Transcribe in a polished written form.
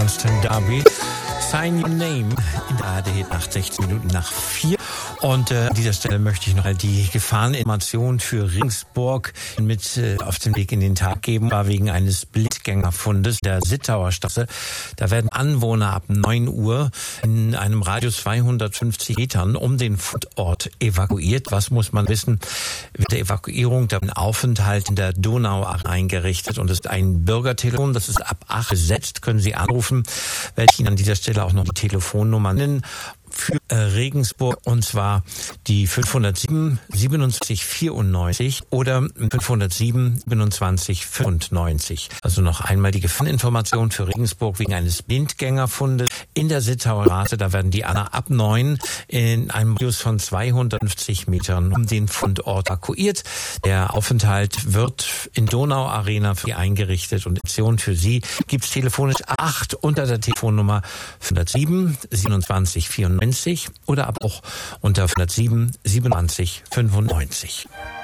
Constant Derby. Sign Your Name in der ARD nach 16 Minuten nach 4. Und an dieser Stelle möchte ich noch die Gefahreninformation für Regensburg mit auf den Weg in den Tag geben. War wegen eines Blindgängerfundes der Zittauer Straße. Da werden Anwohner ab 9 Uhr in einem Radius 250 Metern um den Fundort evakuiert. Was muss man wissen? Mit der Evakuierung der Aufenthalt in der Donau eingerichtet und es ist ein Bürgertelefon. Das ist ab 8 besetzt. Können Sie anrufen, werde ich Ihnen an dieser Stelle auch noch die Telefonnummer nennen für Regensburg, und zwar die 507 27 94 oder 507 27 95. Also noch einmal die Gefahreninformation für Regensburg wegen eines Blindgängerfundes in der Zittauer Straße. Da werden die Anna ab 9 in einem Radius von 250 Metern um den Fundort evakuiert. Der Aufenthalt wird in Donau Arena für Sie eingerichtet und Option für Sie gibt's telefonisch 8 unter der Telefonnummer 507 27 94 oder aber auch unter 507 27 95.